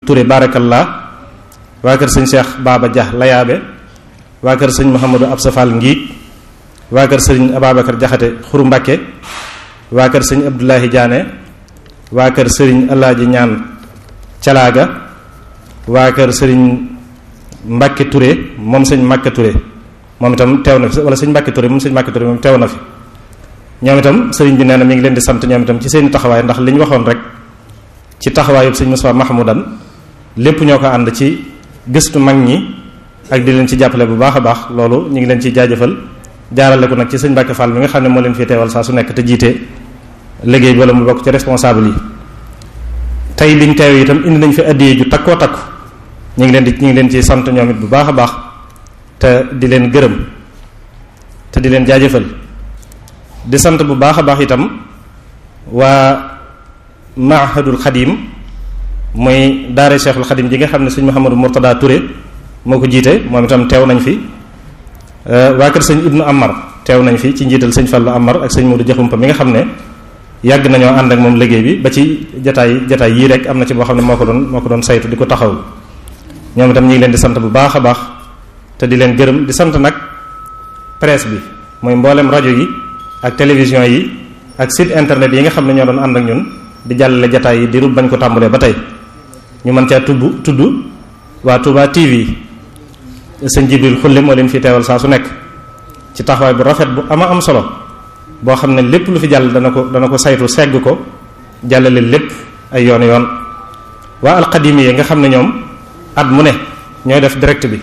Touré barakallah waa kër sëñ Cheikh Baba Dia Layaabe waa kër sëñ Mouhamadou Absa Fall Ngiig waa kër sëñ Ababacar Jaxate Xuru Mbàkke waa kër sëñ Abdoulahi Diané waa kër sëriñ Alaaji Ñaan Calaaga waa kër sëriñ Mbàkke Touré moom sëñ Mbàkke Touré moom itam teew na fi wala sëñ Mbàkke Touré moom sëñ Mbàkke Touré moom teew na fi ñoom itam sëriñ bi nee na mi ngi leen di sant ñoom itam ci seeni taxawaay ndax li ñu waxoon rek ci taxawaayu sëñ Moussa Mahmoudan lépp ñoo ko ànd ci gëstu mag ñi ak di leen ci jàppale bu baax a baax loolu ñu ngi leen ciy jaajëfal jaarale ko nag ci sëñ Mbàkke Fall mi nga xam ne moo leen fi teewal saa su nekk te jiite liggéey bi wala mu bokk ci responsable yi tey biñ teew itam indi nañ fi addiyee ju takkoo takku ñu ngi leen ci sant ñoom it bu baax a baax te di leen gërëm te di leen jaajëfal di sant bu baax a baax itam waa Mahadul Xadim muy daare Cheikhul Xadim ji nga xam ne sëñ Mouhamadou Mourtada Touré moo ko jiite moom itam teew nañ fi waa kër sëñ Ibnu Amar teew nañ fi ci njiital sëñ Fallu Amar ak sëñ Modou Jaxumpa mi nga xam ne yàgg nañoo ànd ak moom liggéey bi ba ci jataay yii rek am na ci boo xam ne moo ko doon saytu di ko taxaw ñoom itam ñu ngi leen di sant bu baax a baax te di leen gërëm di sant nag presse bi mooy mboolem rajo yi ak télévision yi ak site internet yi nga xam ne ñoo doon ànd ak ñun di jàllale jataay yi di rub bañ ko tàmbalee ba tey ñu mën caa tudd waa Touba TV sëñ Jibril Xulle moo leen fi teewal saa su nekk ci taxawaay bu rafet bu ama am solo boo xam ne lépp lu fi jàll dana ko saytu segg ko jàllale lépp ay yoon waa alxadimi yi nga xam ne ñoom at mu ne ñooy def direct bi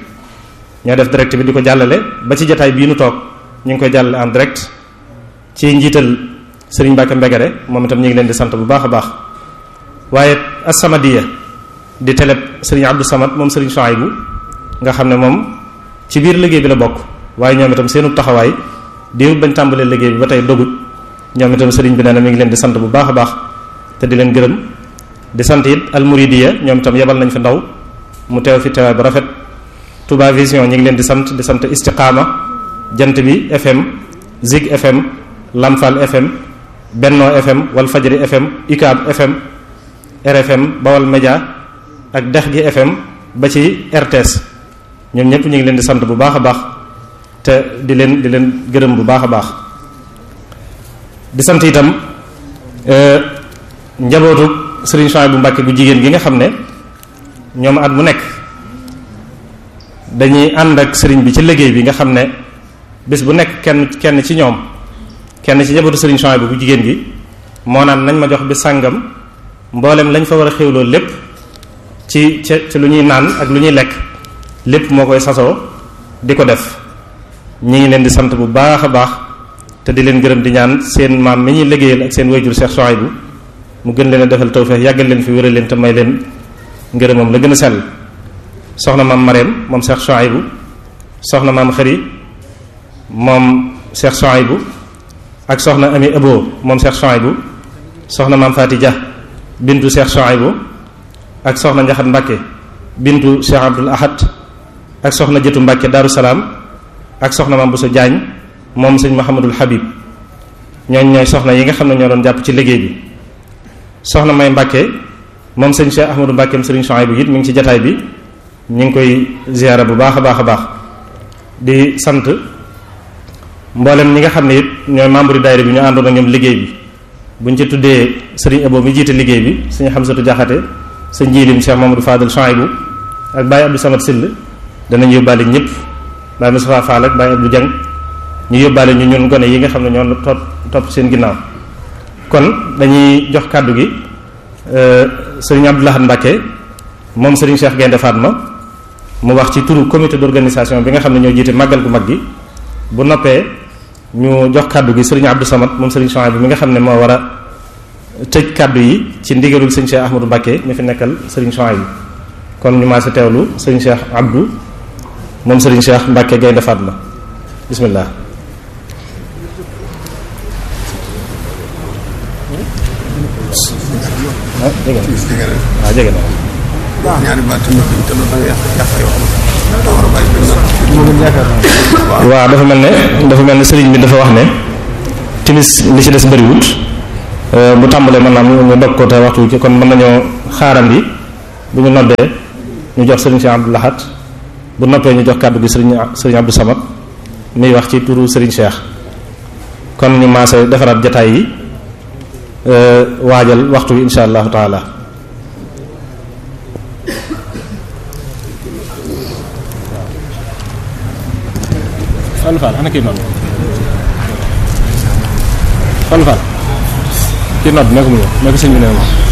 di ko jàllale ba ci jataay bii nu toog ñu ngi koy jàllale en direct ci njiital sëriñ Mbàkke Mbegere moom itam ñu ngi leen di sant bu baax a baax waaye As-Samadiyya di télé sëriñ Abdou Samad moom sëriñ Chouaïbou nga xam ne moom ci biir liggéey bi la bokk waaye ñoom itam seenu taxawaay diirut bañ tàmbalee liggéey bi ba tey dogut ñoom itam sëriñ bi nee na mi ngi leen di sant bu baax a baax te di leen gërëm di sant it Almouridiya ñoom itam yebal nañ fi ndaw mu teew fi teewaay bu rafet Touba Vision ñu ngi leen di sant Istiqaama Jant bi FM Zig FM Lamfal FM Benno FM Walfajri FM UCAB FM RFM Bawal Média ak Dex gi FM ba ci RTS ñoom ñëpp ñu ngi leen di sant bu baax a baax te di leen gërëm bu baax a baax di sant itam njabootu Serigne Chouaïbou Mbacké bu jigéen gi nga xam ne ñoom at mu nekk dañuy ànd ak sëriñ bi ci liggéey bi nga xam ne bés bu nekk kenn ci ñoom kenn ci njabootu Serigne Chouaïbou bu jigéen gi moo naan nañ ma jox bi sàngam mboolem lañ fa war a xéwloo lépp ci lu ñuy naan ak lu ñuy lekk lépp moo koy sasoo di ko def ñi ngi leen di sant bu baax a baax te di leen gërëm di ñaan seen maam mi ñuy liggéeyal ak seen wayjur Cheikh Chouaïbou mu gën leen a defal tawfeex yàggal leen fi wéral leen te may leen ngërëmam la gën a sell soxna maam Mareem moom Cheikh Chouaïbou soxna maam Xëri moom Cheikh Chouaïbou ak soxna Ami Abo moom Cheikh Chouaïbou soxna maam Faati Dia bintu Cheikh Chouaïbou ak soxna Njaxat Mbàkke bintu Cheikh Abdoul Ahad ak soxna Jëtu Mbàkke Daaru Salaam ak soxna maam Bousso Diagne moom sëñ Mahamadul Habib ñooy soxna yi nga xam ne ñoo doon jàpp ci liggéey bi soxna May Mbàkke moom sëñ Cheikh Ahmadou Mbàkke sëriñ Chouaïbou it mi ngi ci jataay bi ñu ngi koy ziyaara bu baax a baax a baax di sant mboolem ñi nga xam ne it ñooy membre daayira bi ñu àndoon ak ñoom liggéey bi buñ ci tuddee sëriñ Abo mi jiite liggéey bi sëñ Xamsatu Jaxate sëñ Jiilim Cheikh Mamadou Fadal Chouaïbou ak Baye Abdou Samad Sill danañ yóbbaale ñëpp Baye Moustapha Fall ak Baye Abdou Dieng ñu yóbbaale ñu ñun gone yi nga xam ne ñoo topp seen ginnaaw kon dañuy jox kàddu gi sëriñ Abdou Lahad Mbacke moom sëriñ Cheikh Gaynde Fatma mu wax ci turu comité d'organisation bi nga xam ne ñoo jiite màggal gu mag gi bu noppee ñu jox kàddu gi sëriñ Abdou Samad moom sëriñ Chouaïbou mi nga xam ne moo war a tëj kàddu yi ci ndigalul sëriñ Cheikh Ahmadou Mbacke mi fi nekkal sëriñ Chouaïbou kon ñu maa si teewlu sëriñ Cheikh Abdou moom sëriñ Cheikh Mbacke Gaynde Fatma bismillah jege na waaw dafa mel ne sëriñ bi dafa wax ne timis li ci des bëriwut bu tàmbalee mën naa ñu dog ko te waxtu ci kon mën nañoo xaarandi bu ñu noddee ñu jox sëriñ Cheikh Abdou Lahad bu noppee ñu jox kàddu gi sëriñ Abdou Samad miy wax ci turu sëriñ Cheikh. kon ñu maase defaraat jataay yi waajal waxtu wi insha allahu taala. Fall Fall ana kii nodd Fall Fall kii nodd ne ko mu ñëw ne ko sëñ bi ne ma